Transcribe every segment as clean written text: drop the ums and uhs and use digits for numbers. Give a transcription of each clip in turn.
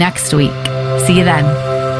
next week. See you then.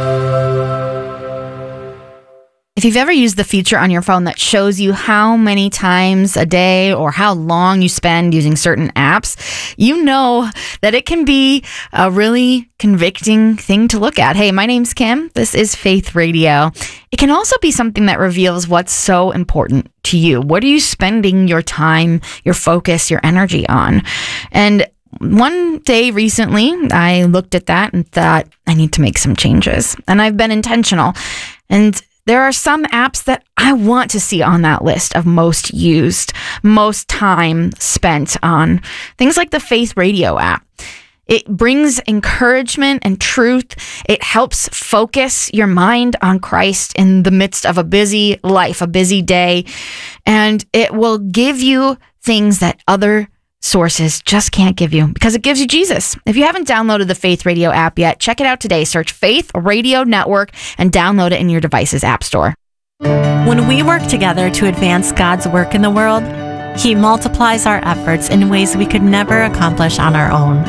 If you've ever used the feature on your phone that shows you how many times a day or how long you spend using certain apps, you know that it can be a really convicting thing to look at. Hey, my name's Kim. This is Faith Radio. It can also be something that reveals what's so important to you. What are you spending your time, your focus, your energy on? And one day recently, I looked at that and thought, I need to make some changes. And I've been intentional. And there are some apps that I want to see on that list of most used, most time spent on. Things like the Faith Radio app. It brings encouragement and truth. It helps focus your mind on Christ in the midst of a busy life, a busy day. And it will give you things that other sources just can't give you because it gives you Jesus. If you haven't downloaded the Faith Radio app yet, check it out today. Search Faith Radio Network and download it in your device's app store. When we work together to advance God's work in the world, He multiplies our efforts in ways we could never accomplish on our own.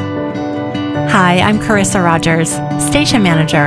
Hi, I'm Carissa Rogers, Station Manager.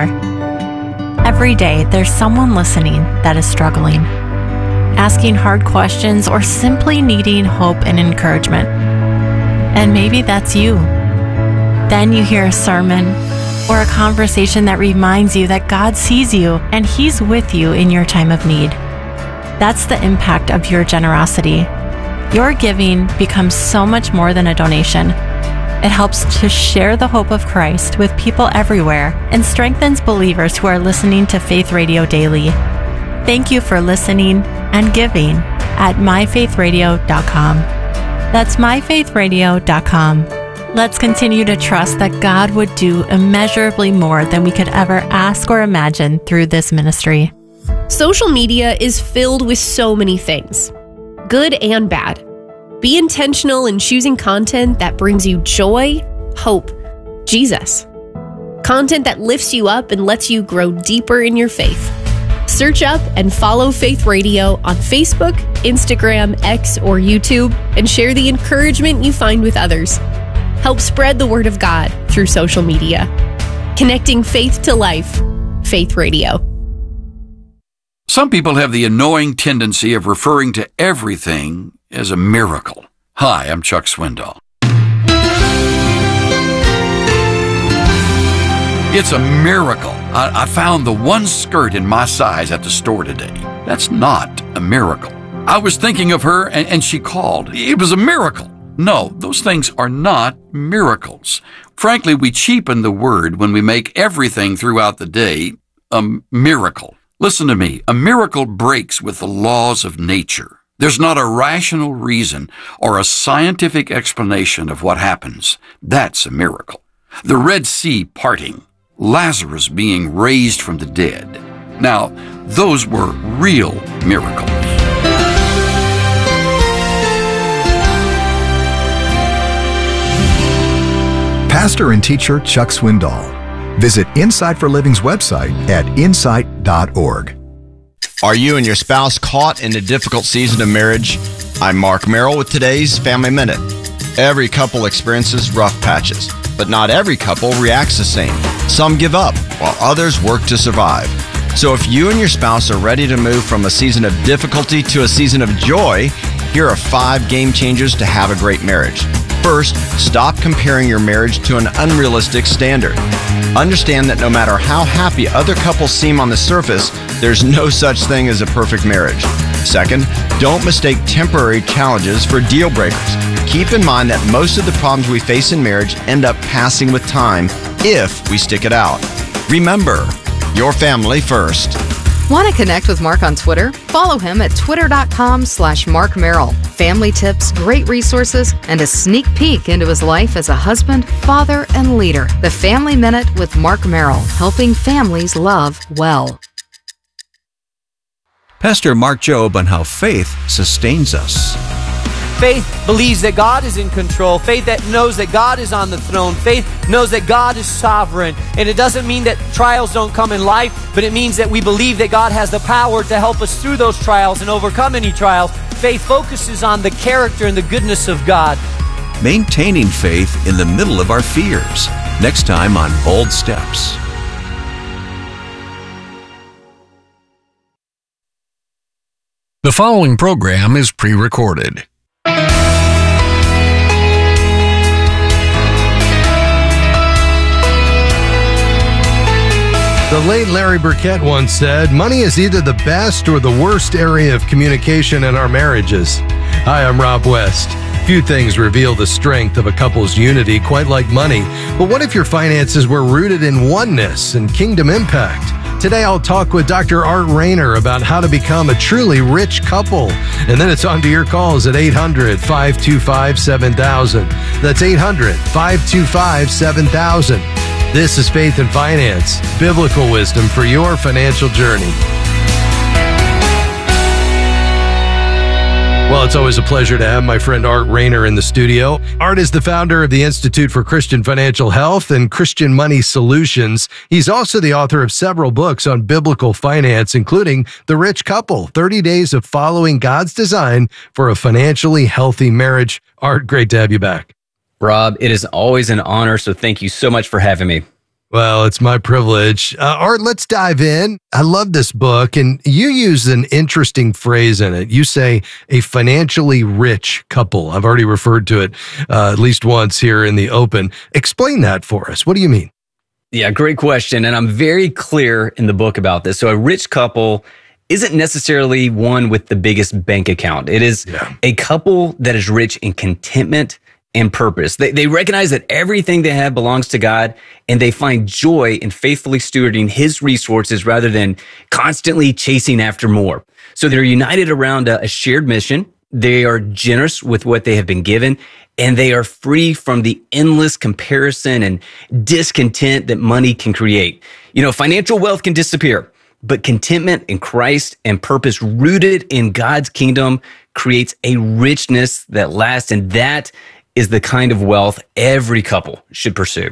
Every day, there's someone listening that is struggling, asking hard questions, or simply needing hope and encouragement. And maybe that's you. Then you hear a sermon or a conversation that reminds you that God sees you and He's with you in your time of need. That's the impact of your generosity. Your giving becomes so much more than a donation. It helps to share the hope of Christ with people everywhere and strengthens believers who are listening to Faith Radio daily. Thank you for listening and giving at myfaithradio.com. That's myfaithradio.com. Let's continue to trust that God would do immeasurably more than we could ever ask or imagine through this ministry. Social media is filled with so many things, good and bad. Be intentional in choosing content that brings you joy, hope, Jesus. Content that lifts you up and lets you grow deeper in your faith. Search up and follow Faith Radio on Facebook, Instagram, X, or YouTube, and share the encouragement you find with others. Help spread the word of God through social media. Connecting faith to life. Faith Radio. Some people have the annoying tendency of referring to everything as a miracle. Hi, I'm Chuck Swindoll. It's a miracle. I found the one skirt in my size at the store today. That's not a miracle. I was thinking of her and she called. It was a miracle. No, those things are not miracles. Frankly, we cheapen the word when we make everything throughout the day a miracle. Listen to me. A miracle breaks with the laws of nature. There's not a rational reason or a scientific explanation of what happens. That's a miracle. The Red Sea parting, Lazarus being raised from the dead. Now, those were real miracles. Pastor and teacher Chuck Swindoll. Visit Insight for Living's website at insight.org. Are you and your spouse caught in a difficult season of marriage? I'm Mark Merrill with today's Family Minute. Every couple experiences rough patches, but not every couple reacts the same. Some give up, while others work to survive. So if you and your spouse are ready to move from a season of difficulty to a season of joy, here are 5 game changers to have a great marriage. First, stop comparing your marriage to an unrealistic standard. Understand that no matter how happy other couples seem on the surface, there's no such thing as a perfect marriage. Second, don't mistake temporary challenges for deal breakers. Keep in mind that most of the problems we face in marriage end up passing with time if we stick it out. Remember, your family first. Want to connect with Mark on Twitter? Follow him at twitter.com/Mark Merrill. Family tips, great resources, and a sneak peek into his life as a husband, father, and leader. The Family Minute with Mark Merrill, helping families love well. Pastor Mark Jobe on how faith sustains us. Faith believes that God is in control. Faith that knows that God is on the throne. Faith knows that God is sovereign. And it doesn't mean that trials don't come in life, but it means that we believe that God has the power to help us through those trials and overcome any trials. Faith focuses on the character and the goodness of God. Maintaining faith in the middle of our fears. Next time on Bold Steps. The following program is pre-recorded. The late Larry Burkett once said, "Money is either the best or the worst area of communication in our marriages." Hi, I'm Rob West. Few things reveal the strength of a couple's unity quite like money. But what if your finances were rooted in oneness and kingdom impact? Today I'll talk with Dr. Art Rayner about how to become a truly rich couple. And then it's on to your calls at 800-525-7000. That's 800-525-7000. This is Faith and Finance, biblical wisdom for your financial journey. Well, it's always a pleasure to have my friend Art Rayner in the studio. Art is the founder of the Institute for Christian Financial Health and Christian Money Solutions. He's also the author of several books on biblical finance, including The Rich Couple, 30 Days of Following God's Design for a Financially Healthy Marriage. Art, great to have you back. Rob, it is always an honor, so thank you so much for having me. Well, it's my privilege. Art, let's dive in. I love this book, and you use an interesting phrase in it. You say a financially rich couple. I've already referred to it at least once here in the open. Explain that for us. What do you mean? Yeah, great question, and I'm very clear in the book about this. So a rich couple isn't necessarily one with the biggest bank account. It is a couple that is rich in contentment and purpose. They recognize that everything they have belongs to God, and they find joy in faithfully stewarding His resources rather than constantly chasing after more. So they're united around a shared mission. They are generous with what they have been given, and they are free from the endless comparison and discontent that money can create. You know, financial wealth can disappear, but contentment in Christ and purpose rooted in God's kingdom creates a richness that lasts, and that is the kind of wealth every couple should pursue.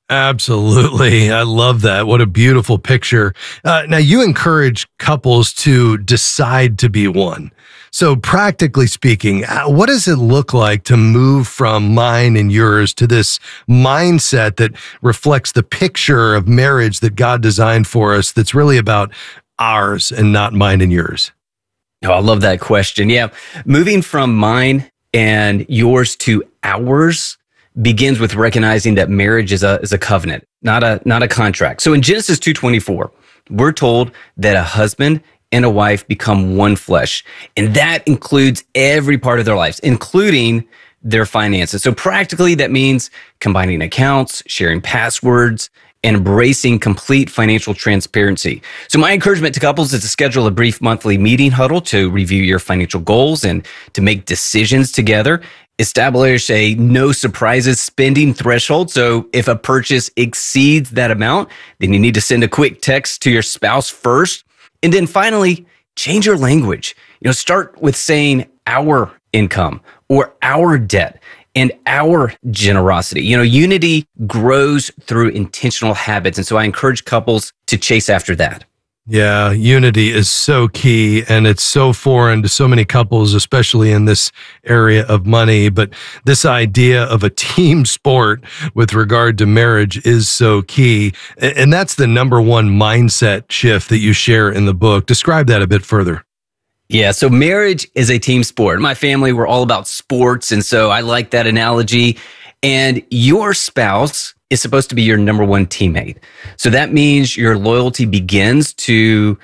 Absolutely. I love that. What a beautiful picture. Now, you encourage couples to decide to be one. So practically speaking, what does it look like to move from mine and yours to this mindset that reflects the picture of marriage that God designed for us that's really about ours and not mine and yours? Oh, I love that question. Yeah. Moving from mine and yours to ours begins with recognizing that marriage is a covenant, not a contract. So in Genesis 2:24, we're told that a husband and a wife become one flesh, and that includes every part of their lives, including their finances. So practically, that means combining accounts, sharing passwords, and embracing complete financial transparency. So my encouragement to couples is to schedule a brief monthly meeting huddle to review your financial goals and to make decisions together. Establish a no surprises spending threshold. So if a purchase exceeds that amount, then you need to send a quick text to your spouse first. And then finally, change your language. You know, start with saying our income or our debt and our generosity. You know, unity grows through intentional habits. And so I encourage couples to chase after that. Yeah, unity is so key, and it's so foreign to so many couples, especially in this area of money. But this idea of a team sport with regard to marriage is so key. And that's the number one mindset shift that you share in the book. Describe that a bit further. Yeah, so marriage is a team sport. My family, we're all about sports, and so I like that analogy. And your spouse is supposed to be your number one teammate. So that means your loyalty belongs to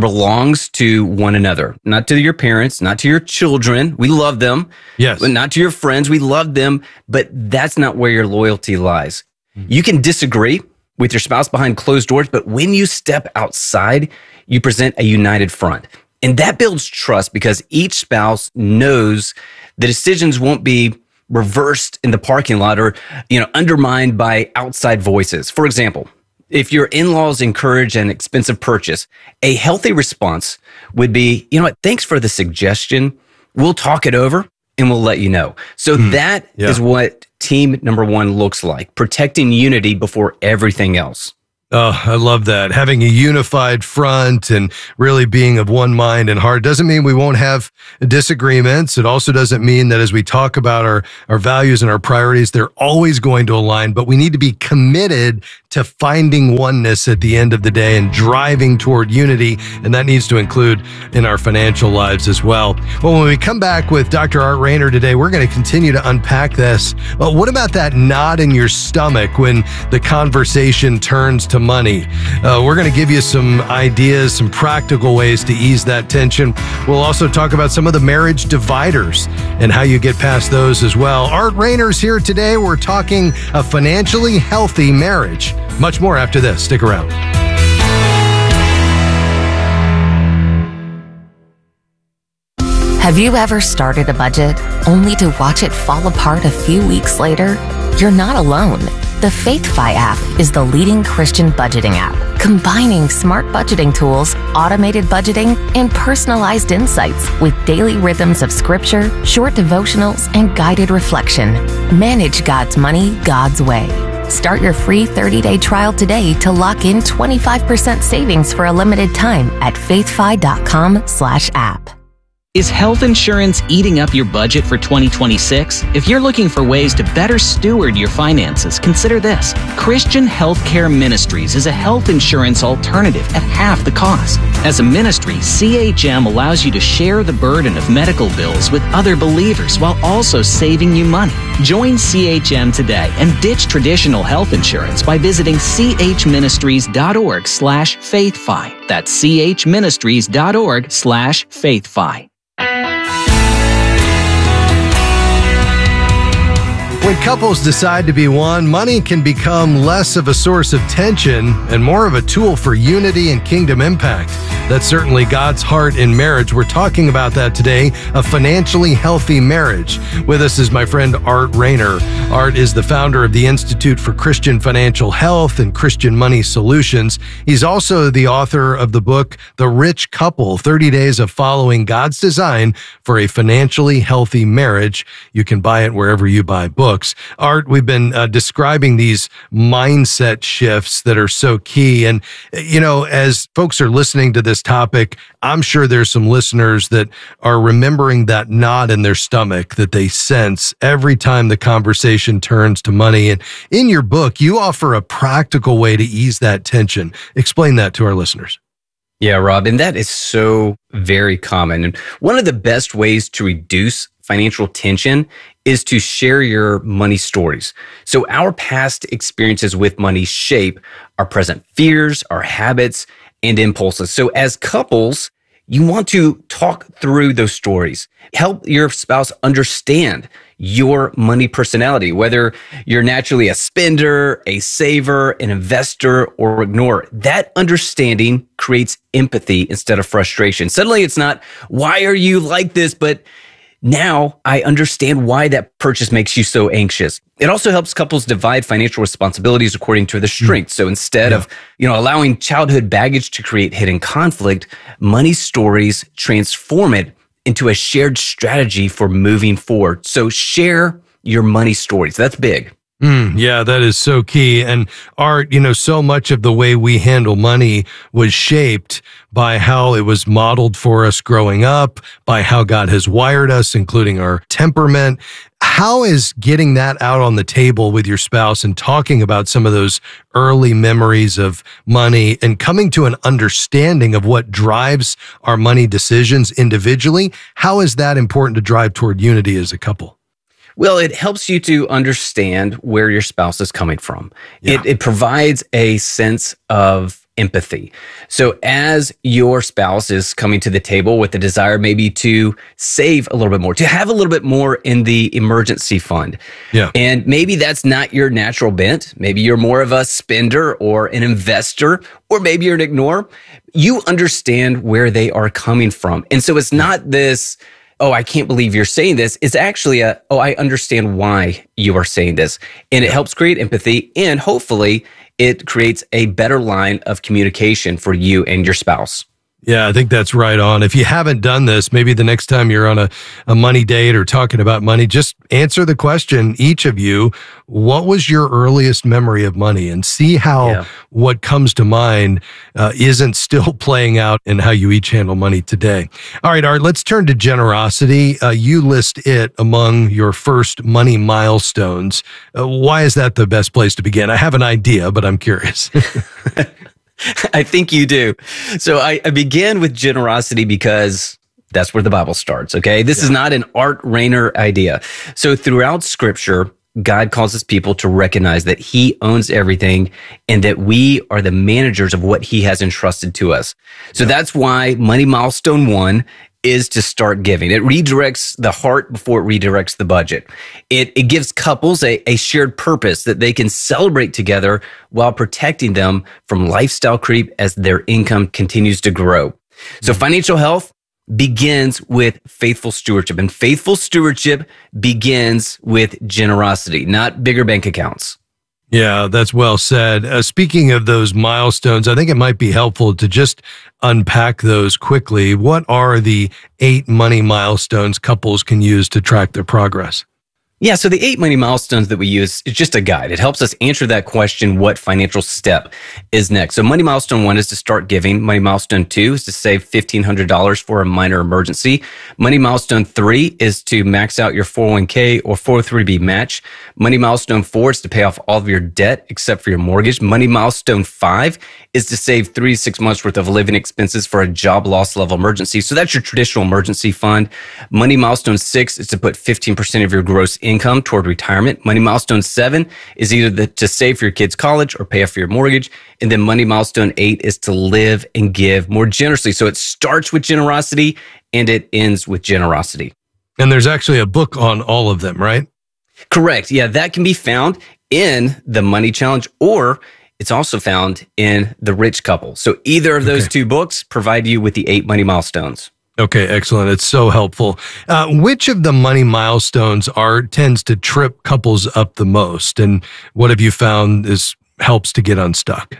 one another, not to your parents, not to your children. We love them. Yes. Not to your friends. We love them, but that's not where your loyalty lies. Mm-hmm. You can disagree with your spouse behind closed doors, but when you step outside, you present a united front. And that builds trust because each spouse knows the decisions won't be reversed in the parking lot or, undermined by outside voices. For example, if your in-laws encourage an expensive purchase, a healthy response would be, you know what, thanks for the suggestion. We'll talk it over and we'll let you know. So that is what team number one looks like, protecting unity before everything else. Oh, I love that. Having a unified front and really being of one mind and heart doesn't mean we won't have disagreements. It also doesn't mean that as we talk about our values and our priorities, they're always going to align, but we need to be committed to finding oneness at the end of the day and driving toward unity. And that needs to include in our financial lives as well. Well, when we come back with Dr. Art Rainer today, we're going to continue to unpack this. But what about that knot in your stomach when the conversation turns to money? We're going to give you some ideas, some practical ways to ease that tension. We'll also talk about some of the marriage dividers and how you get past those as well. Art Rainer's here today. We're talking a financially healthy marriage. Much more after this. Stick around. Have you ever started a budget only to watch it fall apart a few weeks later? You're not alone. The FaithFi app is the leading Christian budgeting app, combining smart budgeting tools, automated budgeting, and personalized insights with daily rhythms of scripture, short devotionals, and guided reflection. Manage God's money God's way. Start your free 30-day trial today to lock in 25% savings for a limited time at faithfi.com/app. Is health insurance eating up your budget for 2026? If you're looking for ways to better steward your finances, consider this. Christian Healthcare Ministries is a health insurance alternative at half the cost. As a ministry, CHM allows you to share the burden of medical bills with other believers while also saving you money. Join CHM today and ditch traditional health insurance by visiting chministries.org/faithfi. That's chministries.org/faithfi. When couples decide to be one, money can become less of a source of tension and more of a tool for unity and kingdom impact. That's certainly God's heart in marriage. We're talking about that today, a financially healthy marriage. With us is my friend Art Rainer. Art is the founder of the Institute for Christian Financial Health and Christian Money Solutions. He's also the author of the book, The Rich Couple, 30 Days of Following God's Design for a Financially Healthy Marriage. You can buy it wherever you buy books. Art, we've been describing these mindset shifts that are so key. And, you know, as folks are listening to this topic, I'm sure there's some listeners that are remembering that knot in their stomach that they sense every time the conversation turns to money. And in your book, you offer a practical way to ease that tension. Explain that to our listeners. Yeah, Rob, and that is so very common. And one of the best ways to reduce financial tension is to share your money stories. So our past experiences with money shape our present fears, our habits, and impulses. So as couples, you want to talk through those stories. Help your spouse understand your money personality, whether you're naturally a spender, a saver, an investor, or ignore. That understanding creates empathy instead of frustration. Suddenly it's not, why are you like this? But now I understand why that purchase makes you so anxious. It also helps couples divide financial responsibilities according to their strengths. So instead of, allowing childhood baggage to create hidden conflict, money stories transform it into a shared strategy for moving forward. So share your money stories. That's big. Yeah, that is so key. And Art, so much of the way we handle money was shaped by how it was modeled for us growing up, by how God has wired us, including our temperament. How is getting that out on the table with your spouse and talking about some of those early memories of money and coming to an understanding of what drives our money decisions individually? How is that important to drive toward unity as a couple? Well, it helps you to understand where your spouse is coming from. Yeah. It provides a sense of empathy. So as your spouse is coming to the table with the desire maybe to save a little bit more, to have a little bit more in the emergency fund. Yeah. And maybe that's not your natural bent. Maybe you're more of a spender or an investor, or maybe you're an ignorer. You understand where they are coming from. And so it's not this, oh, I can't believe you're saying this. It's actually I understand why you are saying this. And it helps create empathy, and hopefully it creates a better line of communication for you and your spouse. Yeah, I think that's right on. If you haven't done this, maybe the next time you're on a money date or talking about money, just answer the question, each of you, what was your earliest memory of money? And see how what comes to mind isn't still playing out in how you each handle money today. All right, Art, let's turn to generosity. You list it among your first money milestones. Why is that the best place to begin? I have an idea, but I'm curious. I think you do. So I begin with generosity because that's where the Bible starts, okay? This is not an Art Rainer idea. So throughout Scripture, God calls his people to recognize that he owns everything and that we are the managers of what he has entrusted to us. So that's why money milestone 1 is to start giving. It redirects the heart before it redirects the budget. It gives couples a shared purpose that they can celebrate together while protecting them from lifestyle creep as their income continues to grow. So financial health begins with faithful stewardship, and faithful stewardship begins with generosity, not bigger bank accounts. Yeah, that's well said. Speaking of those milestones, I think it might be helpful to just unpack those quickly. What are the 8 money milestones couples can use to track their progress? Yeah, so the 8 money milestones that we use is just a guide. It helps us answer that question, what financial step is next? So money milestone 1 is to start giving. Money milestone 2 is to save $1,500 for a minor emergency. Money milestone 3 is to max out your 401k or 403b match. Money milestone 4 is to pay off all of your debt except for your mortgage. Money milestone 5 is to save 3 to 6 months worth of living expenses for a job loss level emergency. So that's your traditional emergency fund. Money milestone 6 is to put 15% of your gross income toward retirement. Money milestone 7 is either to save for your kids' college or pay off for your mortgage. And then money milestone 8 is to live and give more generously. So it starts with generosity and it ends with generosity. And there's actually a book on all of them, right? Correct. Yeah, that can be found in the Money Challenge, or it's also found in The Rich Couple. So either of those 2 books provide you with the 8 money milestones. Okay, excellent. It's so helpful. Which of the money milestones tends to trip couples up the most? And what have you found helps to get unstuck?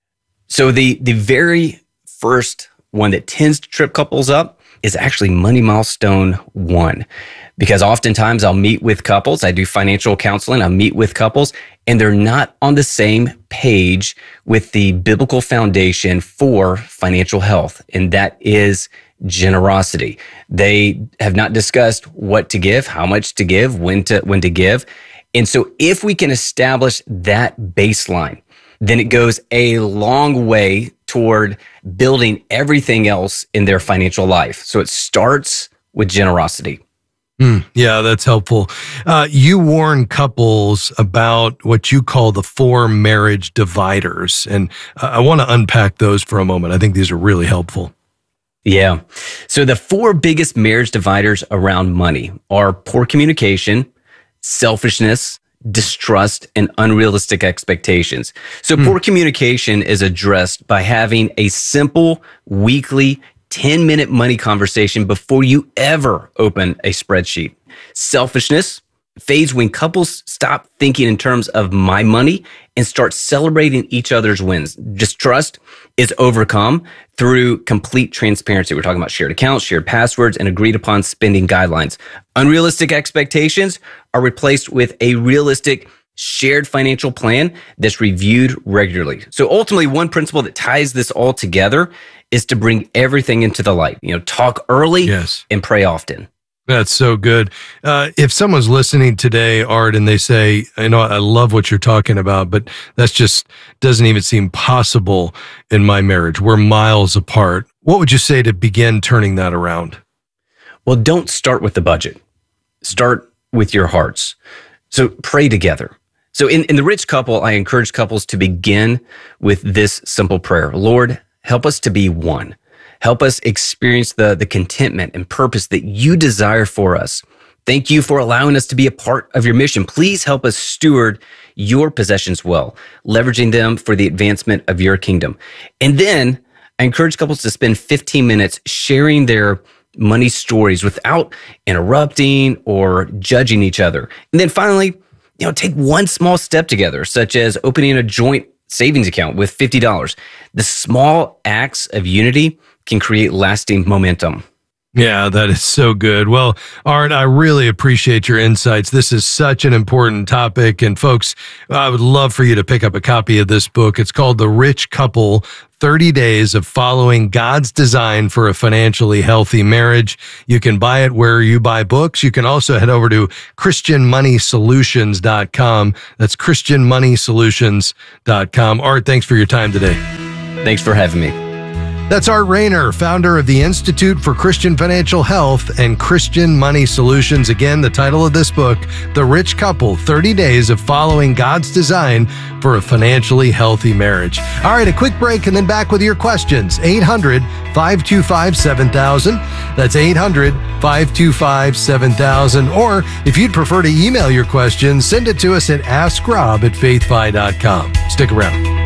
So the very first one that tends to trip couples up is actually money milestone 1. Because oftentimes I'll meet with couples, I do financial counseling, I'll meet with couples, and they're not on the same page with the biblical foundation for financial health, and that is generosity. They have not discussed what to give, how much to give, when to give. And so if we can establish that baseline, then it goes a long way toward building everything else in their financial life. So it starts with generosity. Yeah, that's helpful. You warn couples about what you call the 4 marriage dividers. And I want to unpack those for a moment. I think these are really helpful. Yeah. So the 4 biggest marriage dividers around money are poor communication, selfishness, distrust, and unrealistic expectations. So poor communication is addressed by having a simple weekly 10-minute money conversation before you ever open a spreadsheet. Selfishness fades when couples stop thinking in terms of my money and start celebrating each other's wins. Distrust is overcome through complete transparency. We're talking about shared accounts, shared passwords, and agreed upon spending guidelines. Unrealistic expectations are replaced with a realistic shared financial plan that's reviewed regularly. So ultimately, one principle that ties this all together is to bring everything into the light. Talk early and pray often. That's so good. If someone's listening today, Art, and they say, I love what you're talking about, but that's just doesn't even seem possible in my marriage. We're miles apart. What would you say to begin turning that around? Well, don't start with the budget. Start with your hearts. So pray together. So in The Rich Couple, I encourage couples to begin with this simple prayer. Lord, help us to be one. Help us experience the contentment and purpose that you desire for us. Thank you for allowing us to be a part of your mission. Please help us steward your possessions well, leveraging them for the advancement of your kingdom. And then I encourage couples to spend 15 minutes sharing their money stories without interrupting or judging each other. And then finally, take one small step together, such as opening a joint savings account with $50. The small acts of unity can create lasting momentum. Yeah, that is so good. Well, Art, I really appreciate your insights. This is such an important topic. And folks, I would love for you to pick up a copy of this book. It's called The Rich Couple, 30 Days of Following God's Design for a Financially Healthy Marriage. You can buy it where you buy books. You can also head over to ChristianMoneySolutions.com. That's ChristianMoneySolutions.com. Art, thanks for your time today. Thanks for having me. That's Art Rainer, founder of the Institute for Christian Financial Health and Christian Money Solutions. Again, the title of this book, The Rich Couple, 30 Days of Following God's Design for a Financially Healthy Marriage. All right, a quick break and then back with your questions. 800-525-7000. That's 800-525-7000. Or if you'd prefer to email your questions, send it to us at AskRob@faithfi.com. Stick around.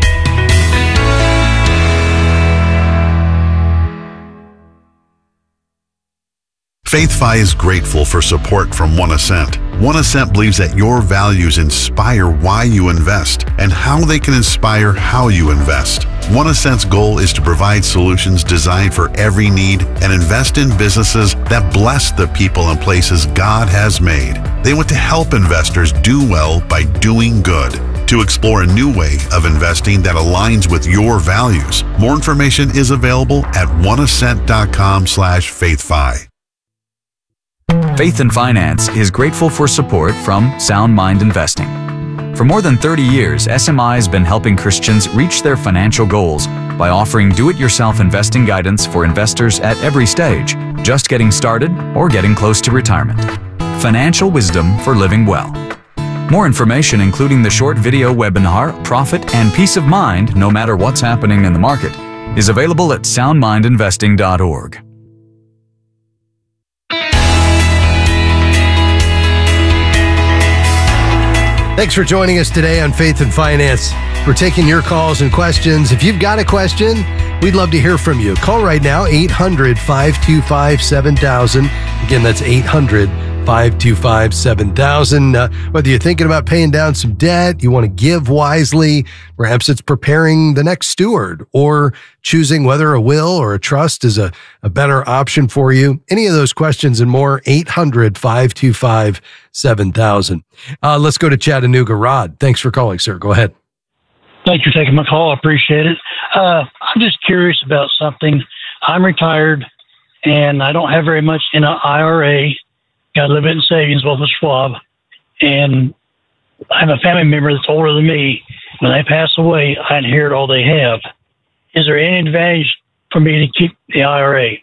FaithFi is grateful for support from One Ascent. One Ascent believes that your values inspire why you invest and how they can inspire how you invest. One Ascent's goal is to provide solutions designed for every need and invest in businesses that bless the people and places God has made. They want to help investors do well by doing good. To explore a new way of investing that aligns with your values, more information is available at oneascent.com/faithfi. Faith and Finance is grateful for support from Sound Mind Investing. For more than 30 years, SMI has been helping Christians reach their financial goals by offering do-it-yourself investing guidance for investors at every stage, just getting started or getting close to retirement. Financial wisdom for living well. More information, including the short video webinar, Profit and Peace of Mind, no matter what's happening in the market, is available at soundmindinvesting.org. Thanks for joining us today on Faith and Finance. We're taking your calls and questions. If you've got a question, we'd love to hear from you. Call right now, 800-525-7000. Again, that's 800-525-7000. Whether you're thinking about paying down some debt, you want to give wisely, perhaps it's preparing the next steward or choosing whether a will or a trust is a better option for you. Any of those questions and more, 800-525-7000. Let's go to Chattanooga. Rod, thanks for calling, sir. Go ahead. Thanks for taking my call. I appreciate it. I'm just curious about something. I'm retired and I don't have very much in an IRA. Got a little bit in savings, both with Schwab. And I have a family member that's older than me. When they pass away, I inherit all they have. Is there any advantage for me to keep the IRA?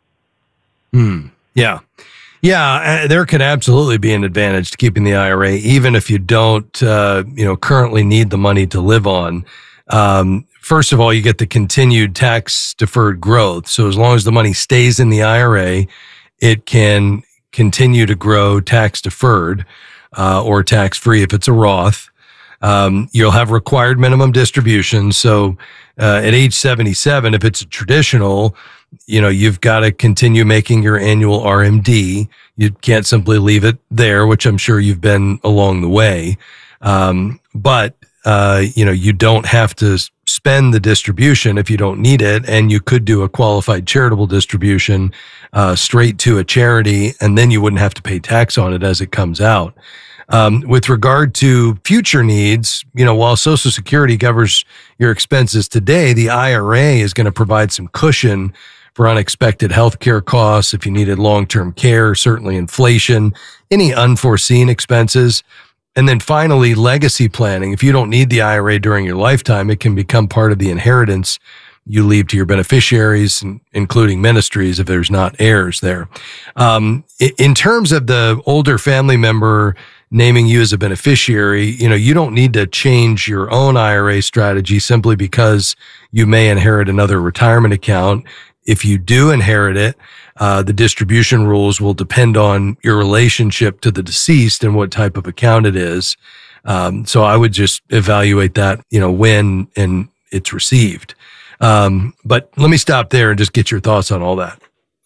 Yeah. Yeah, there could absolutely be an advantage to keeping the IRA, even if you don't, currently need the money to live on. First of all, you get the continued tax deferred growth. So as long as the money stays in the IRA, it can continue to grow tax deferred, or tax free if it's a Roth. You'll have required minimum distributions. So, at age 77, if it's a traditional, you've got to continue making your annual RMD. You can't simply leave it there, which I'm sure you've been along the way. But you don't have to spend the distribution if you don't need it. And you could do a qualified charitable distribution, straight to a charity, and then you wouldn't have to pay tax on it as it comes out. With regard to future needs, while Social Security covers your expenses today, the IRA is going to provide some cushion for unexpected healthcare costs. If you needed long-term care, certainly inflation, any unforeseen expenses. And then finally, legacy planning. If you don't need the IRA during your lifetime, it can become part of the inheritance you leave to your beneficiaries, including ministries, if there's not heirs there. In terms of the older family member naming you as a beneficiary, you don't need to change your own IRA strategy simply because you may inherit another retirement account. If you do inherit it, the distribution rules will depend on your relationship to the deceased and what type of account it is. So I would just evaluate that, when and it's received. But let me stop there and just get your thoughts on all that.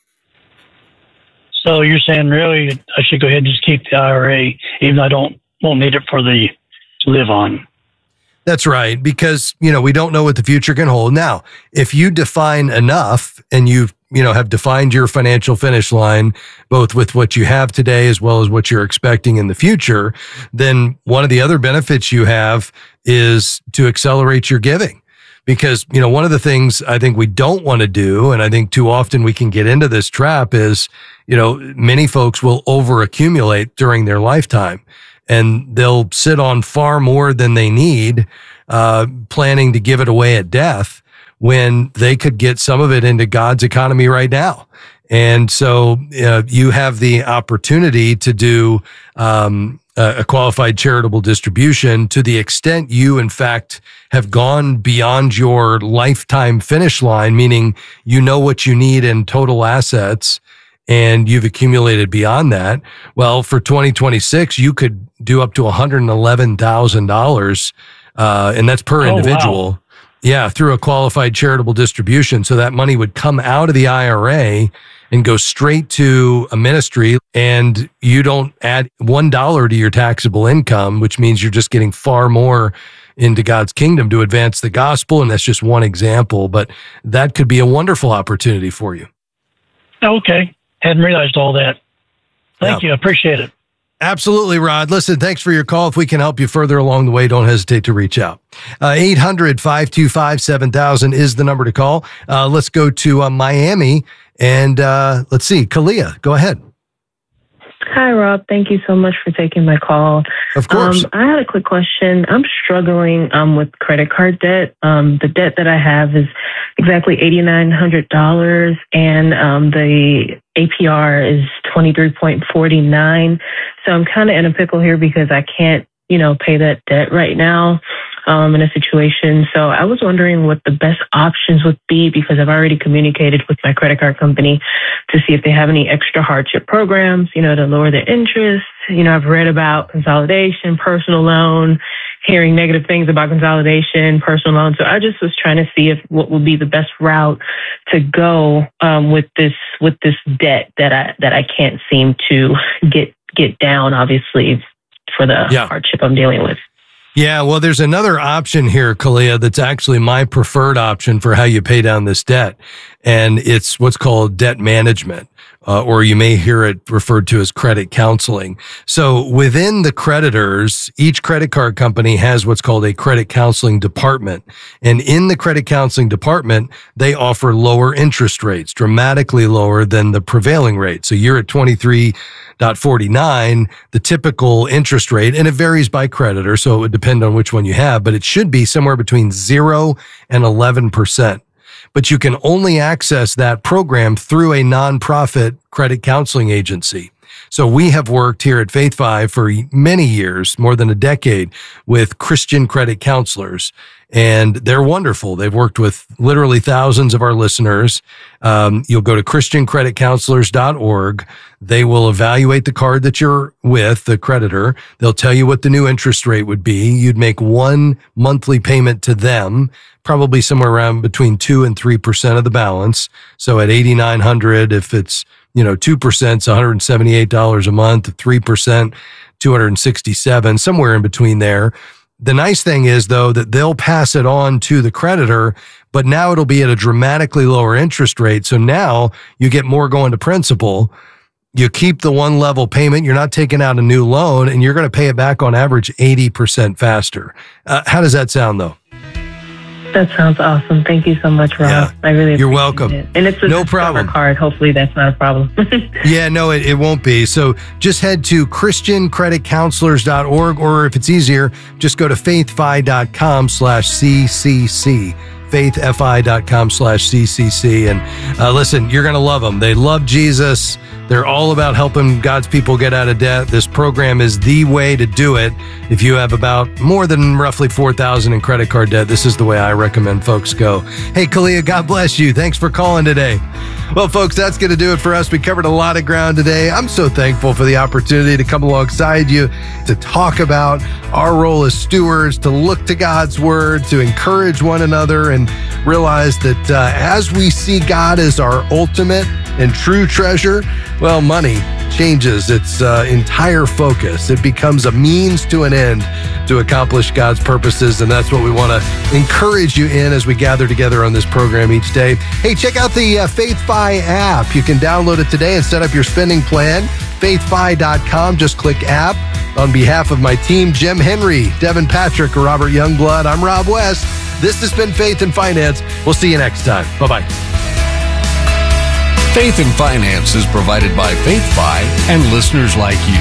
So you're saying really I should go ahead and just keep the IRA, even though I won't need it to live on? That's right, because, we don't know what the future can hold. Now, if you define enough and have defined your financial finish line, both with what you have today as well as what you're expecting in the future, then one of the other benefits you have is to accelerate your giving. Because, one of the things I think we don't want to do, and I think too often we can get into this trap is, many folks will over accumulate during their lifetime. And they'll sit on far more than they need, planning to give it away at death when they could get some of it into God's economy right now. And so you have the opportunity to do a qualified charitable distribution to the extent you, in fact, have gone beyond your lifetime finish line, meaning what you need in total assets and you've accumulated beyond that. Well, for 2026, you could do up to $111,000, and that's per individual. Wow. Yeah, through a qualified charitable distribution. So that money would come out of the IRA and go straight to a ministry, and you don't add $1 to your taxable income, which means you're just getting far more into God's kingdom to advance the gospel. And that's just one example, but that could be a wonderful opportunity for you. Okay. Hadn't realized all that. Thank you. I appreciate it. Absolutely, Rod. Listen, thanks for your call. If we can help you further along the way, don't hesitate to reach out. 800-525-7000 is the number to call. Let's go to Miami, and let's see. Kalia, go ahead. Hi, Rob. Thank you so much for taking my call. Of course. I had a quick question. I'm struggling with credit card debt. The debt that I have is exactly $8,900, and the APR is 23.49. So I'm kind of in a pickle here because I can't, pay that debt right now. In a situation. So I was wondering what the best options would be, because I've already communicated with my credit card company to see if they have any extra hardship programs, to lower their interest. I've read about consolidation, personal loan, hearing negative things about consolidation, personal loan. So I just was trying to see what would be the best route to go with this debt that I can't seem to get down, obviously, for the hardship I'm dealing with. Yeah, well, there's another option here, Kalia, that's actually my preferred option for how you pay down this debt. And it's what's called debt management, or you may hear it referred to as credit counseling. So within the creditors, each credit card company has what's called a credit counseling department. And in the credit counseling department, they offer lower interest rates, dramatically lower than the prevailing rate. So you're at 23.49, the typical interest rate, and it varies by creditor, so it would depend on which one you have, but it should be somewhere between 0 and 11%. But you can only access that program through a nonprofit credit counseling agency. So we have worked here at Faith 5 for many years, more than a decade, with Christian credit counselors, and they're wonderful. They've worked with literally thousands of our listeners. You'll go to christiancreditcounselors.org. They will evaluate the card that you're with, the creditor. They'll tell you what the new interest rate would be. You'd make one monthly payment to them, probably somewhere around between 2 and 3% of the balance. So at $8,900, if it's 2%, it's $178 a month. 3%, $267, somewhere in between there. The nice thing is, though, that they'll pass it on to the creditor, but now it'll be at a dramatically lower interest rate. So now you get more going to principal. You keep the one level payment. You're not taking out a new loan, and you're going to pay it back on average 80% faster. How does that sound, though? That sounds awesome. Thank you so much, Rob. Yeah, I really appreciate you're welcome. It. And it's a no problem card. Hopefully that's not a problem. Yeah, no, it won't be. So just head to christiancreditcounselors.org, or if it's easier, just go to faithfi.com/CCC. faithfi.com/CCC. And listen, you're going to love them. They love Jesus. They're all about helping God's people get out of debt. This program is the way to do it. If you have about more than roughly $4,000 in credit card debt, this is the way I recommend folks go. Hey, Kalia, God bless you. Thanks for calling today. Well, folks, that's going to do it for us. We covered a lot of ground today. I'm so thankful for the opportunity to come alongside you to talk about our role as stewards, to look to God's word, to encourage one another, and realize that as we see God as our ultimate and true treasure, well, money changes its entire focus. It becomes a means to an end to accomplish God's purposes, and that's what we want to encourage you in as we gather together on this program each day. Hey, check out the FaithFi app. You can download it today and set up your spending plan. FaithFi.com. Just click app. On behalf of my team, Jim Henry, Devin Patrick, Robert Youngblood, I'm Rob West. This has been Faith and Finance. We'll see you next time. Bye-bye. Faith and Finance is provided by FaithFi and listeners like you.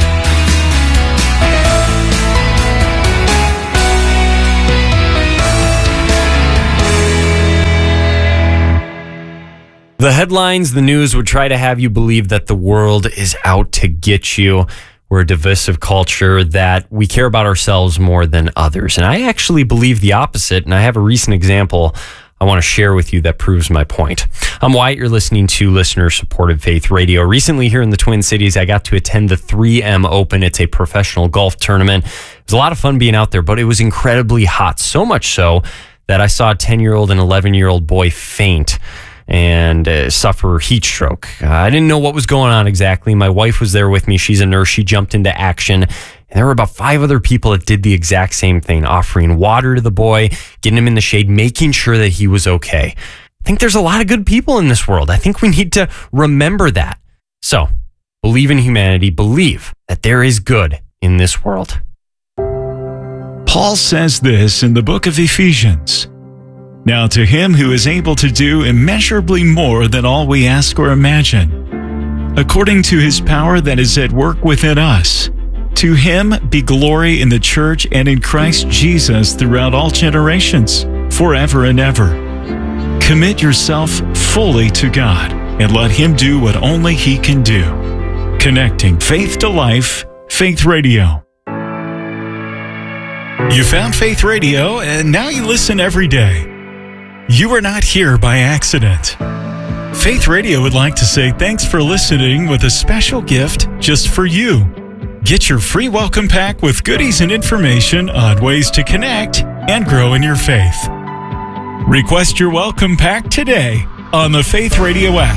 The headlines, the news would try to have you believe that the world is out to get you. We're a divisive culture, that we care about ourselves more than others. And I actually believe the opposite, and I have a recent example I want to share with you that proves my point. I'm Wyatt. You're listening to listener-supported Faith Radio. Recently here in the Twin Cities, I got to attend the 3M Open. It's a professional golf tournament. It was a lot of fun being out there, but it was incredibly hot, so much so that I saw a 10-year-old and 11-year-old boy faint and suffer heat stroke. I didn't know what was going on exactly. My wife was there with me. She's a nurse. She jumped into action. And there were about 5 other people that did the exact same thing, offering water to the boy, getting him in the shade, making sure that he was okay. I think there's a lot of good people in this world. I think we need to remember that. So, believe in humanity. Believe that there is good in this world. Paul says this in the book of Ephesians. Now to him who is able to do immeasurably more than all we ask or imagine, according to his power that is at work within us, to him be glory in the church and in Christ Jesus throughout all generations, forever and ever. Commit yourself fully to God and let him do what only he can do. Connecting faith to life, Faith Radio. You found Faith Radio and now you listen every day. You are not here by accident. Faith Radio would like to say thanks for listening with a special gift just for you. Get your free welcome pack with goodies and information on ways to connect and grow in your faith. Request your welcome pack today on the Faith Radio app.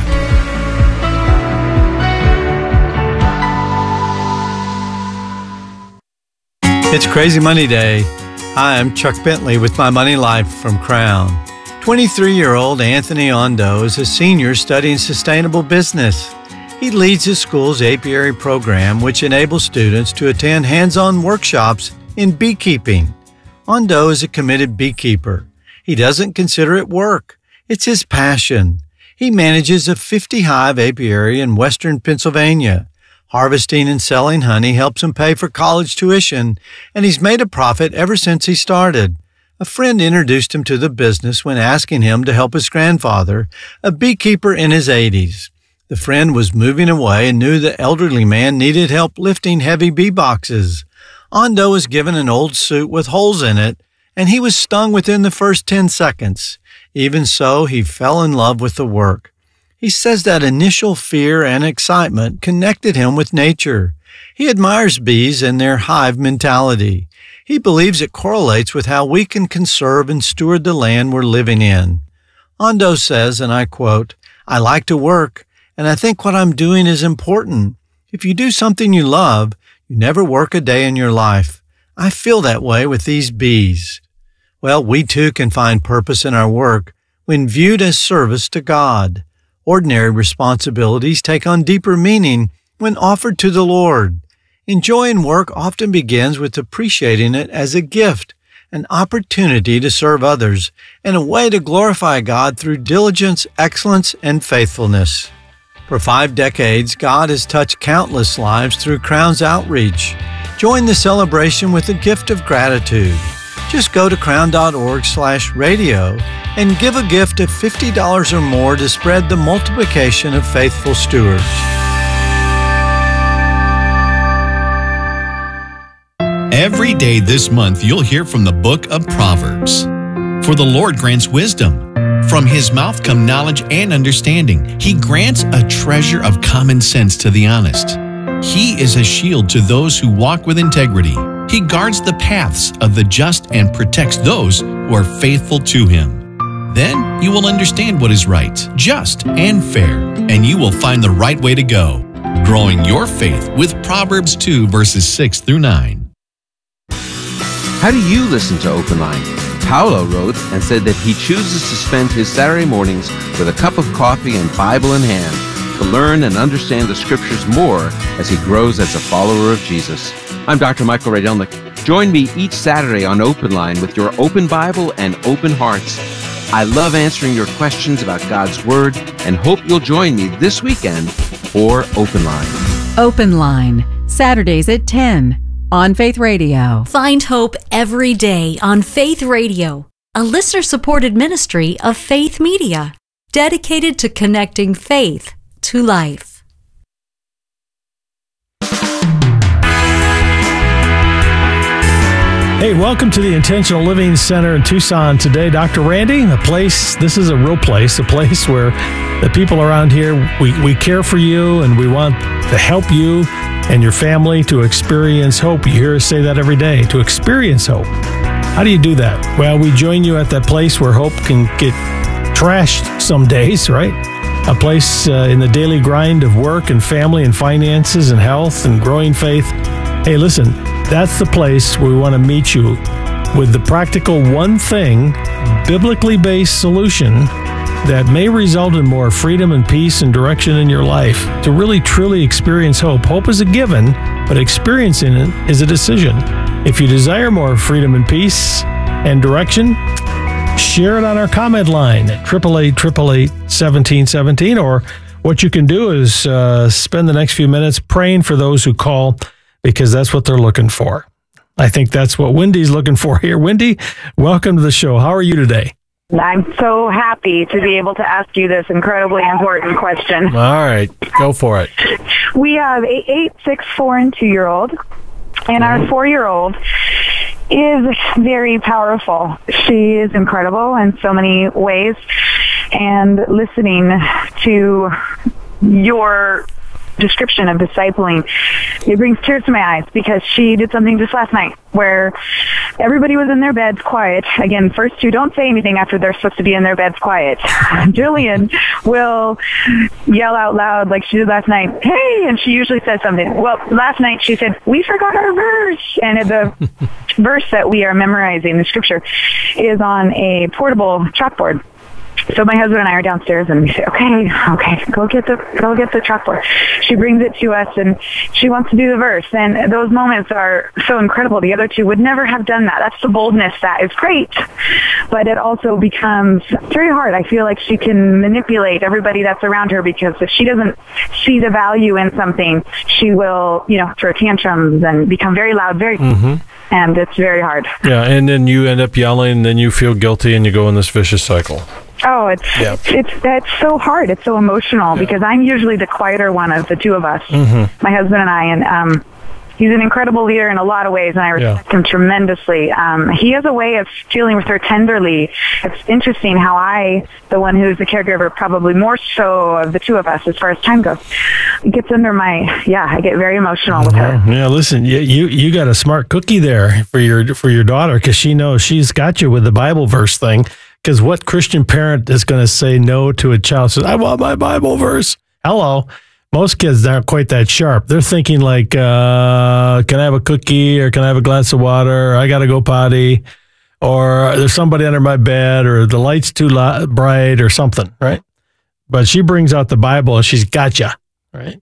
It's Crazy Money Day. Hi, I'm Chuck Bentley with My Money Life from Crown. 23-year-old Anthony Ondo is a senior studying sustainable business. He leads his school's apiary program, which enables students to attend hands-on workshops in beekeeping. Ondo is a committed beekeeper. He doesn't consider it work. It's his passion. He manages a 50-hive apiary in western Pennsylvania. Harvesting and selling honey helps him pay for college tuition, and he's made a profit ever since he started. A friend introduced him to the business when asking him to help his grandfather, a beekeeper in his 80s. The friend was moving away and knew the elderly man needed help lifting heavy bee boxes. Ondo was given an old suit with holes in it, and he was stung within the first 10 seconds. Even so, he fell in love with the work. He says that initial fear and excitement connected him with nature. He admires bees and their hive mentality. He believes it correlates with how we can conserve and steward the land we're living in. Ondo says, and I quote, "I like to work, and I think what I'm doing is important. If you do something you love, you never work a day in your life. I feel that way with these bees." Well, we too can find purpose in our work when viewed as service to God. Ordinary responsibilities take on deeper meaning when offered to the Lord. Enjoying work often begins with appreciating it as a gift, an opportunity to serve others, and a way to glorify God through diligence, excellence, and faithfulness. For 5 decades, God has touched countless lives through Crown's outreach. Join the celebration with a gift of gratitude. Just go to crown.org/radio and give a gift of $50 or more to spread the multiplication of faithful stewards. Every day this month, you'll hear from the book of Proverbs. For the Lord grants wisdom. From his mouth come knowledge and understanding. He grants a treasure of common sense to the honest. He is a shield to those who walk with integrity. He guards the paths of the just and protects those who are faithful to him. Then you will understand what is right, just, and fair, and you will find the right way to go. Growing your faith with Proverbs 2, verses 6 through 9. How do you listen to Open Line? Paolo wrote and said that he chooses to spend his Saturday mornings with a cup of coffee and Bible in hand to learn and understand the Scriptures more as he grows as a follower of Jesus. I'm Dr. Michael Rydelnik. Join me each Saturday on Open Line with your open Bible and open hearts. I love answering your questions about God's Word and hope you'll join me this weekend for Open Line. Open Line, Saturdays at 10 on Faith Radio. Find hope every day on Faith Radio, a listener-supported ministry of Faith Media, dedicated to connecting faith to life. Hey, welcome to the Intentional Living Center in Tucson today. Dr. Randy, this is a real place, a place where the people around here, we care for you and we want to help you and your family to experience hope. You hear us say that every day, to experience hope. How do you do that? Well, we join you at that place where hope can get trashed some days, right? A place in the daily grind of work and family and finances and health and growing faith. Hey, listen, that's the place where we want to meet you with the practical one thing, biblically based solution that may result in more freedom and peace and direction in your life to really truly experience hope. Hope is a given, but experiencing it is a decision. If you desire more freedom and peace and direction, share it on our comment line at 888-888-1717, or what you can do is spend the next few minutes praying for those who call, because that's what they're looking for. I think that's what Wendy's looking for here. Wendy, welcome to the show. How are you today? I'm so happy to be able to ask you this incredibly important question. All right, go for it. We have a 8, 6, 4, and 2-year-old, and our 4-year-old is very powerful. She is incredible in so many ways, and listening to your description of discipling, it brings tears to my eyes, because she did something just last night where everybody was in their beds quiet. Again, first two don't say anything after they're supposed to be in their beds quiet. Jillian will yell out loud like she did last night, hey, and she usually says something. Well, last night she said, we forgot our verse. And the verse that we are memorizing, the scripture, is on a portable chalkboard. So my husband and I are downstairs, and we say, okay, go get the chalkboard. She brings it to us, and she wants to do the verse. And those moments are so incredible. The other two would never have done that. That's the boldness that is great. But it also becomes very hard. I feel like she can manipulate everybody that's around her, because if she doesn't see the value in something, she will, throw tantrums and become very loud, and it's very hard. Yeah, and then you end up yelling, and then you feel guilty, and you go in this vicious cycle. Oh, it's so hard. It's so emotional, because I'm usually the quieter one of the two of us, my husband and I, and he's an incredible leader in a lot of ways, and I respect him tremendously. He has a way of dealing with her tenderly. It's interesting how I, the one who's the caregiver, probably more so of the two of us as far as time goes, it gets under I get very emotional with her. Yeah, listen, you got a smart cookie there for your daughter, because she knows she's got you with the Bible verse thing. Because what Christian parent is going to say no to a child says, I want my Bible verse? Hello. Most kids aren't quite that sharp. They're thinking like, can I have a cookie, or can I have a glass of water? Or I got to go potty, or there's somebody under my bed, or the light's too bright, or something, right? But she brings out the Bible, and she's got you, right?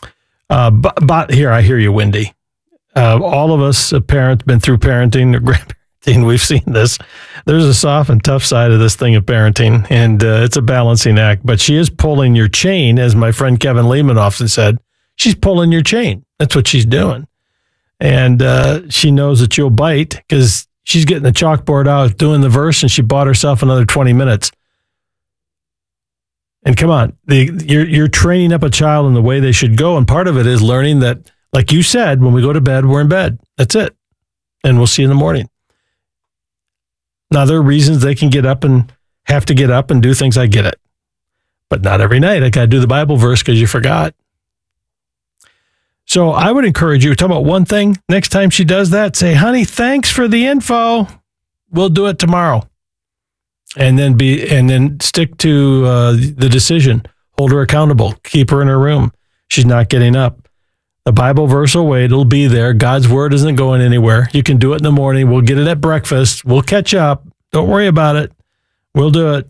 But here, I hear you, Wendy. All of us, parents, been through parenting or grandparenting. We've seen this. There's a soft and tough side of this thing of parenting, and it's a balancing act. But she is pulling your chain, as my friend Kevin Lehman often said. She's pulling your chain. That's what she's doing. And she knows that you'll bite, because she's getting the chalkboard out, doing the verse, and she bought herself another 20 minutes. And come on, you're training up a child in the way they should go, and part of it is learning that, like you said, when we go to bed, we're in bed. That's it. And we'll see you in the morning. Now, there are reasons they can get up and have to get up and do things. I get it. But not every night. I got to do the Bible verse because you forgot. So I would encourage you to talk about one thing. Next time she does that, say, honey, thanks for the info. We'll do it tomorrow. and then stick to the decision. Hold her accountable. Keep her in her room. She's not getting up. The Bible verse will wait. It'll be there. God's word isn't going anywhere. You can do it in the morning. We'll get it at breakfast. We'll catch up. Don't worry about it. We'll do it.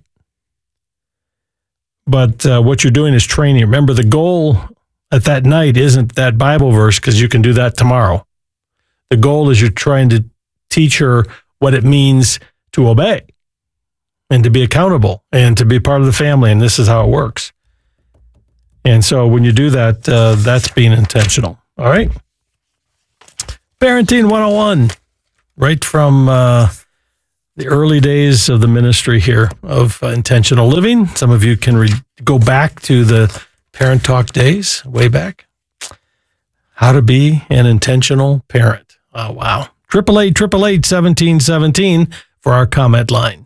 But what you're doing is training. Remember, the goal at that night isn't that Bible verse, because you can do that tomorrow. The goal is you're trying to teach her what it means to obey and to be accountable and to be part of the family. And this is how it works. And so when you do that, that's being intentional. All right. Parenting 101, right from the early days of the ministry here of intentional living. Some of you can go back to the Parent Talk days, way back. How to be an intentional parent. Oh, wow. 888-888-1717 for our comment line.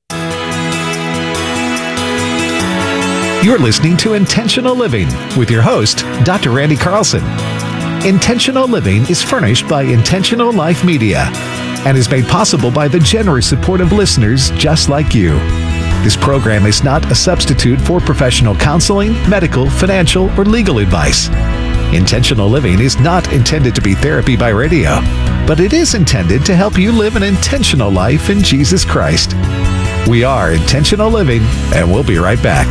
You're listening to Intentional Living with your host, Dr. Randy Carlson. Intentional Living is furnished by Intentional Life Media and is made possible by the generous support of listeners just like you. This program is not a substitute for professional counseling, medical, financial, or legal advice. Intentional Living is not intended to be therapy by radio, but it is intended to help you live an intentional life in Jesus Christ. We are Intentional Living, and we'll be right back.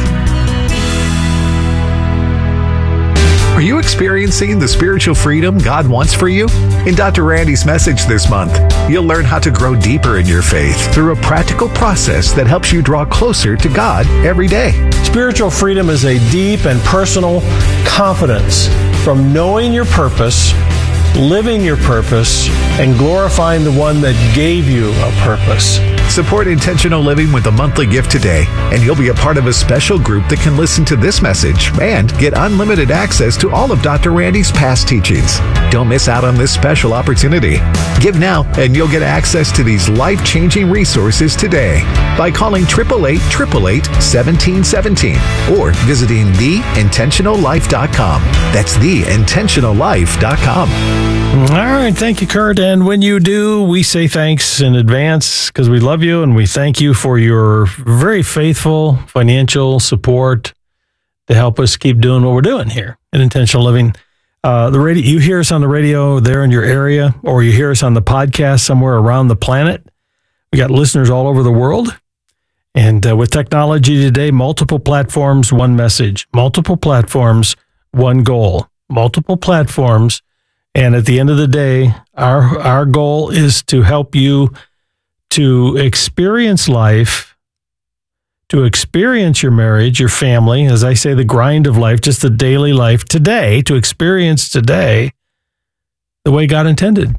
Are you experiencing the spiritual freedom God wants for you? In Dr. Randy's message this month, you'll learn how to grow deeper in your faith through a practical process that helps you draw closer to God every day. Spiritual freedom is a deep and personal confidence from knowing your purpose, living your purpose, and glorifying the one that gave you a purpose. Support Intentional Living with a monthly gift today, and you'll be a part of a special group that can listen to this message and get unlimited access to all of Dr. Randy's past teachings. Don't miss out on this special opportunity. Give now, and you'll get access to these life-changing resources today by calling 888-888-1717 or visiting theintentionallife.com. That's theintentionallife.com. All right. Thank you, Kurt. And when you do, we say thanks in advance because we love you and we thank you for your very faithful financial support to help us keep doing what we're doing here at Intentional Living. The radio, you hear us on the radio there in your area, or you hear us on the podcast somewhere around the planet. We got listeners all over the world. And with technology today, multiple platforms, one message, multiple platforms, one goal, multiple platforms. And at the end of the day, our goal is to help you to experience life, to experience your marriage, your family, as I say, the grind of life, just the daily life today, to experience today the way God intended.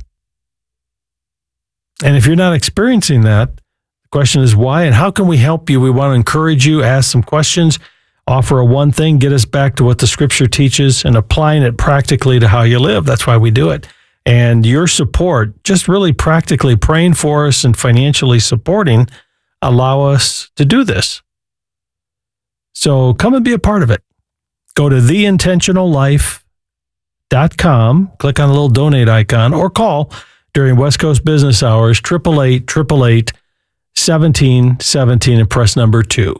And if you're not experiencing that, the question is why and how can we help you? We want to encourage you, ask some questions, offer a one thing, get us back to what the scripture teaches and applying it practically to how you live. That's why we do it. And your support, just really practically praying for us and financially supporting, allow us to do this. So come and be a part of it. Go to theintentionallife.com, click on the little donate icon, or call during West Coast business hours, 888-888-1717 and press number 2.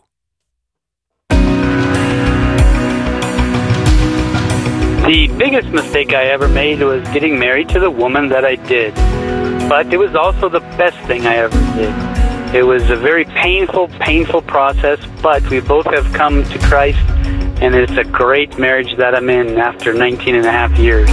The biggest mistake I ever made was getting married to the woman that I did. But it was also the best thing I ever did. It was a very painful process, but we both have come to Christ, and it's a great marriage that I'm in after 19 and a half years.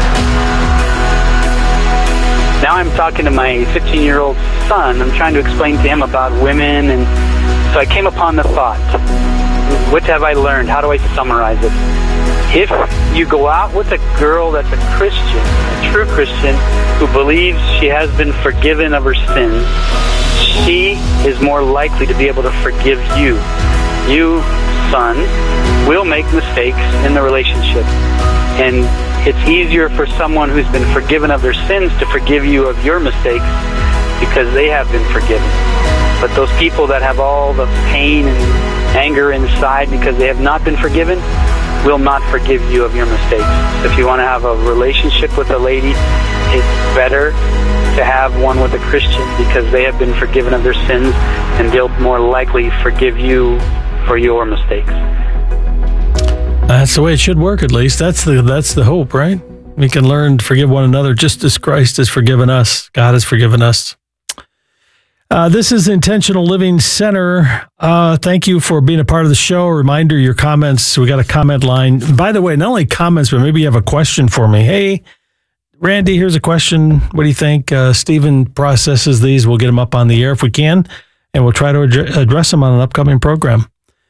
Now I'm talking to my 15-year-old son. I'm trying to explain to him about women, and so I came upon the thought, what have I learned? How do I summarize it? If you go out with a girl that's a Christian, a true Christian, who believes she has been forgiven of her sins, she is more likely to be able to forgive you. You, son, will make mistakes in the relationship. And it's easier for someone who's been forgiven of their sins to forgive you of your mistakes because they have been forgiven. But those people that have all the pain and anger inside because they have not been forgiven will not forgive you of your mistakes. If you want to have a relationship with a lady, it's better to have one with a Christian because they have been forgiven of their sins. and they'll more likely forgive you for your mistakes. That's the way it should work, at least. That's the hope, right? We can learn to forgive one another just as Christ has forgiven us. God has forgiven us. This is Intentional Living Center. Thank you for being a part of the show. A reminder, your comments. We got a comment line. By the way, not only comments, but maybe you have a question for me. Hey, Randy, here's a question. What do you think? Stephen processes these. We'll get them up on the air if we can, and we'll try to address them on an upcoming program.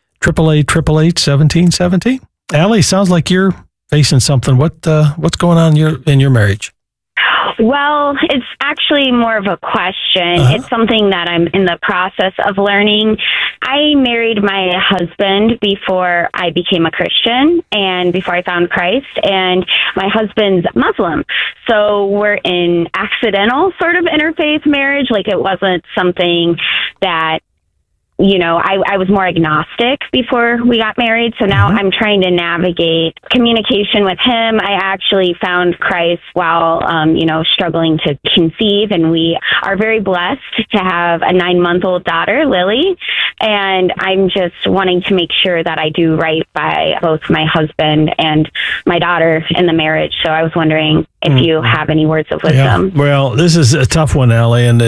888-888-1717. Allie, sounds like you're facing something. What's going on in your marriage? Well, it's actually more of a question. It's something that I'm in the process of learning. I married my husband before I became a Christian and before I found Christ, and my husband's Muslim. So we're in accidental sort of interfaith marriage. Like, it wasn't something that, you know, I was more agnostic before we got married. So now I'm trying to navigate communication with him. I actually found Christ while, struggling to conceive. And we are very blessed to have a 9-month-old daughter, Lily. And I'm just wanting to make sure that I do right by both my husband and my daughter in the marriage. So I was wondering if you have any words of wisdom. Yeah. Well, this is a tough one, Allie. And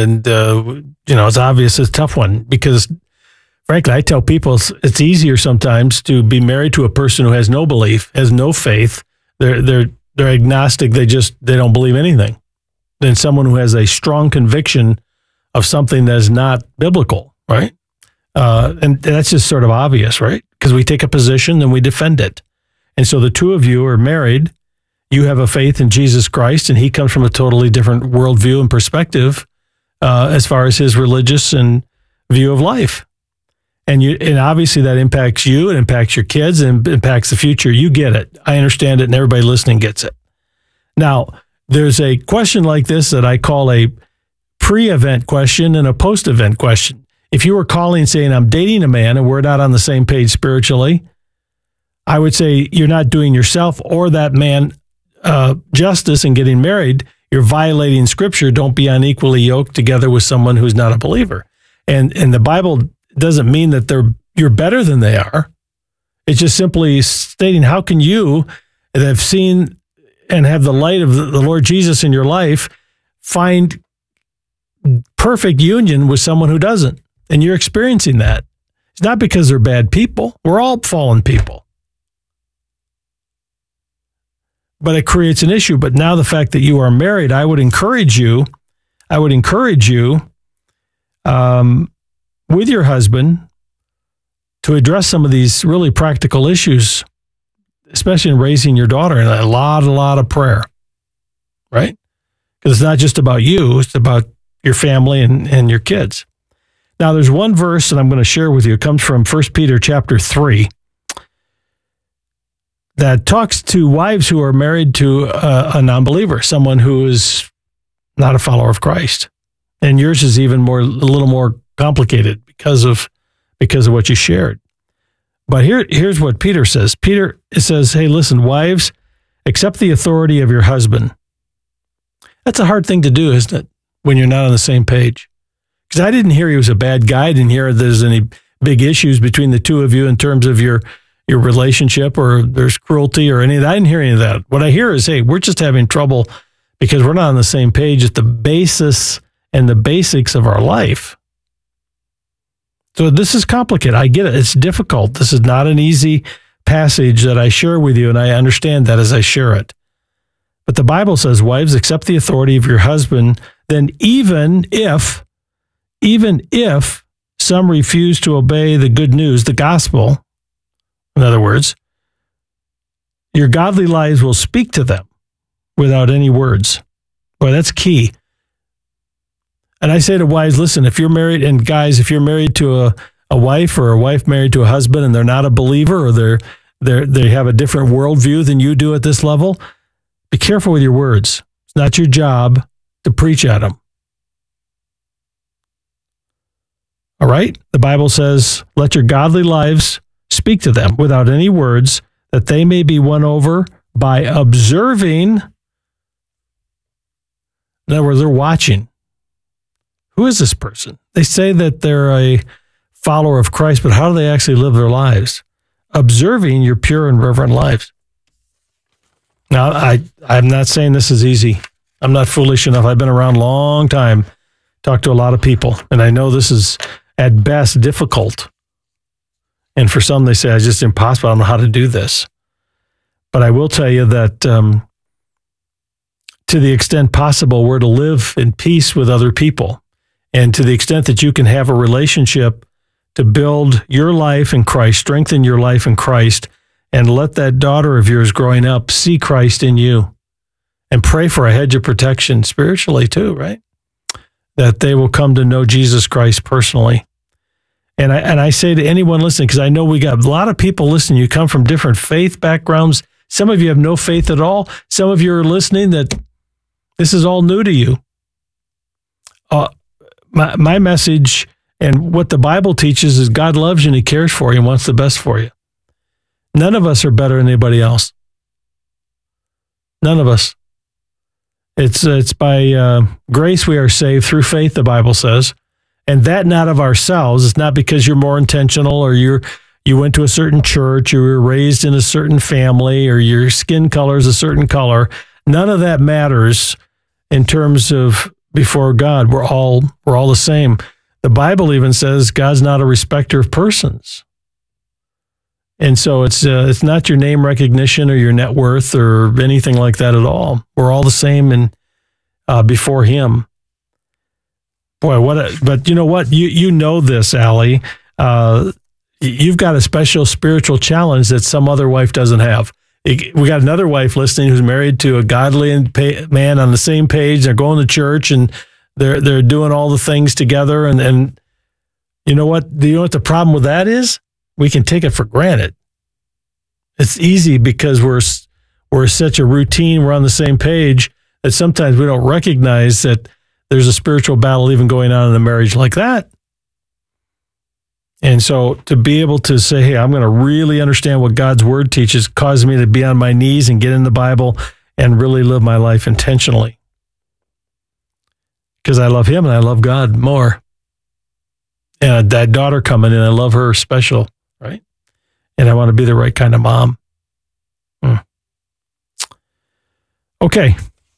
it's obvious it's a tough one because, frankly, I tell people it's easier sometimes to be married to a person who has no belief, has no faith. They're agnostic. They don't believe anything, than someone who has a strong conviction of something that is not biblical, right? And that's just sort of obvious, right? Because we take a position and we defend it. And so the two of you are married. You have a faith in Jesus Christ, and he comes from a totally different worldview and perspective as far as his religious and view of life. And obviously that impacts you, it impacts your kids, and impacts the future. You get it. I understand it, and everybody listening gets it. Now, there's a question like this that I call a pre-event question and a post-event question. If you were calling saying, I'm dating a man and we're not on the same page spiritually, I would say you're not doing yourself or that man justice in getting married. You're violating Scripture. Don't be unequally yoked together with someone who's not a believer. And the Bible doesn't mean that you're better than they are. It's just simply stating, how can you that have seen and have the light of the Lord Jesus in your life find perfect union with someone who doesn't? And you're experiencing that. It's not because they're bad people. We're all fallen people. But it creates an issue. But now the fact that you are married, I would encourage you with your husband to address some of these really practical issues, especially in raising your daughter, and a lot of prayer, right? Because it's not just about you, it's about your family and your kids. Now, there's one verse that I'm going to share with you. It comes from 1 Peter chapter 3 that talks to wives who are married to a non-believer, someone who is not a follower of Christ. And yours is even a little more complicated because of what you shared. But here's what Peter says. It says, hey, listen, wives, accept the authority of your husband. That's a hard thing to do, isn't it, when you're not on the same page? Because I didn't hear he was a bad guy. I didn't hear there's any big issues between the two of you in terms of your relationship, or there's cruelty or any of that. I didn't hear any of that. What I hear is, hey, we're just having trouble because we're not on the same page at the basis and the basics of our life. So this is complicated. I get it. It's difficult. This is not an easy passage that I share with you, and I understand that as I share it. But the Bible says, wives, accept the authority of your husband, then even if some refuse to obey the good news, the gospel, in other words, your godly lives will speak to them without any words. Boy, that's key. And I say to wives, listen, if you're married, and guys, if you're married to a wife, or a wife married to a husband, and they're not a believer, or they have a different worldview than you do at this level, be careful with your words. It's not your job to preach at them. All right? The Bible says, let your godly lives speak to them without any words, that they may be won over by observing. In other words, they're watching. Who is this person? they say that they're a follower of Christ, but how do they actually live their lives? Observing your pure and reverent lives. Now, I'm not saying this is easy. I'm not foolish enough. I've been around a long time, talked to a lot of people, and I know this is at best difficult. And for some, they say, it's just impossible. I don't know how to do this. But I will tell you that to the extent possible, we're to live in peace with other people. And to the extent that you can have a relationship to build your life in Christ, strengthen your life in Christ, and let that daughter of yours growing up see Christ in you. And pray for a hedge of protection spiritually too, right? That they will come to know Jesus Christ personally. And I say to anyone listening, because I know we got a lot of people listening, you come from different faith backgrounds. Some of you have no faith at all. Some of you are listening that this is all new to you. My message and what the Bible teaches is God loves you and he cares for you and wants the best for you. None of us are better than anybody else. None of us. It's by grace we are saved through faith, the Bible says. And that not of ourselves. It's not because you're more intentional or you went to a certain church, you were raised in a certain family, or your skin color is a certain color. None of that matters in terms of before God. We're all the same. The Bible even says God's not a respecter of persons. And so it's not your name recognition or your net worth or anything like that at all. We're all the same before him. Boy, but you know what? You know this, Allie. You've got a special spiritual challenge that some other wife doesn't have. We got another wife listening who's married to a godly man on the same page. They're going to church and they're doing all the things together. And you know what? Do you know what the problem with that is? We can take it for granted. It's easy because we're such a routine. We're on the same page that sometimes we don't recognize that there's a spiritual battle even going on in a marriage like that. And so to be able to say, hey, I'm going to really understand what God's word teaches, causes me to be on my knees and get in the Bible and really live my life intentionally. Because I love him and I love God more. And that daughter coming in, I love her special, right? And I want to be the right kind of mom. Okay.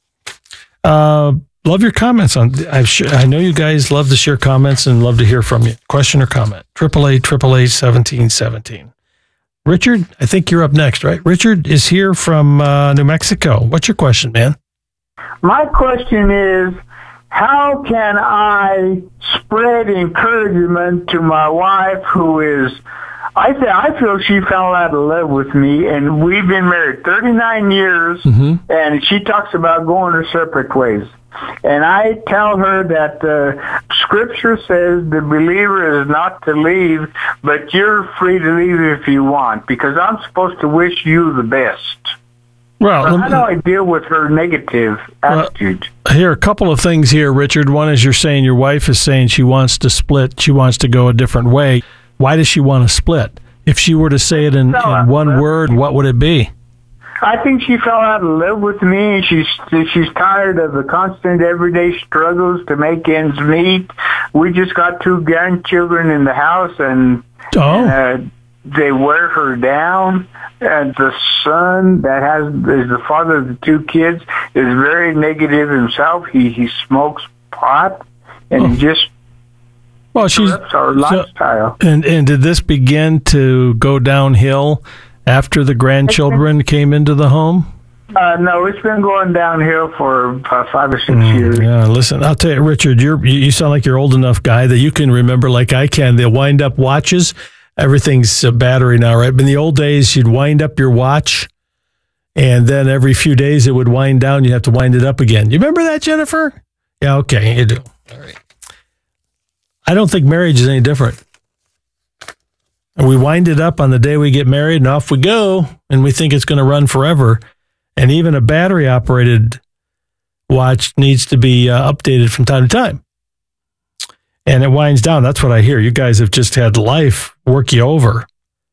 Love your comments on. I know you guys love to share comments and love to hear from you. Question or comment? 888-888-1717. Richard, I think you're up next, right? Richard is here from New Mexico. What's your question, man? My question is, how can I spread encouragement to my wife who is, I feel she fell out of love with me, and we've been married 39 years, and she talks about going her separate ways. And I tell her that Scripture says the believer is not to leave, but you're free to leave if you want, because I'm supposed to wish you the best. Well, so how do I deal with her negative attitude? Here are a couple of things here, Richard. One is you're saying your wife is saying she wants to split. She wants to go a different way. Why does she want to split? If she were to say it in one word, what would it be? I think she fell out of love with me, and she's tired of the constant everyday struggles to make ends meet. We just got 2 grandchildren in the house, and they wear her down. And the son that is the father of the 2 kids is very negative himself. He smokes pot, and he just corrupts our lifestyle. And did this begin to go downhill after the grandchildren came into the home? No, it's been going downhill for 5 or 6 years. Yeah, listen, I'll tell you, Richard, you sound like you're old enough guy that you can remember like I can. The wind-up watches, everything's a battery now, right? But in the old days, you'd wind up your watch, and then every few days it would wind down. You have to wind it up again. You remember that, Jennifer? Yeah, okay, you do. All right. I don't think marriage is any different. And we wind it up on the day we get married, and off we go, and we think it's going to run forever. And even a battery-operated watch needs to be updated from time to time. And it winds down. That's what I hear. You guys have just had life work you over.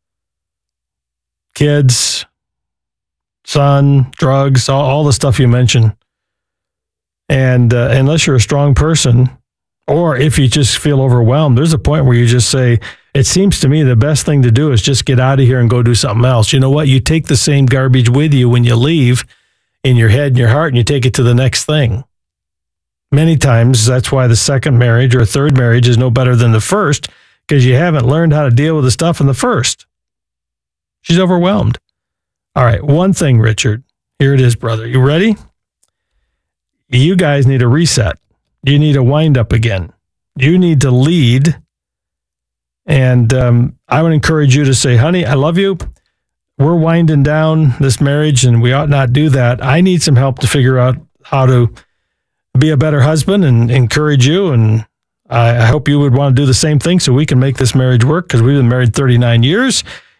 Kids, son, drugs, all the stuff you mentioned. And unless you're a strong person, Or if you just feel overwhelmed, there's a point where you just say, it seems to me the best thing to do is just get out of here and go do something else. You know what? You take the same garbage with you when you leave in your head and your heart, and you take it to the next thing. Many times, that's why the second marriage or third marriage is no better than the first, because you haven't learned how to deal with the stuff in the first. She's overwhelmed. All right, one thing, Richard. Here it is, brother. You ready? You guys need a reset. You need a wind up again. You need to lead. And I would encourage you to say, honey, I love you. We're winding down this marriage and we ought not do that. I need some help to figure out how to be a better husband and encourage you. And I hope you would want to do the same thing so we can make this marriage work, because we've been married 39 years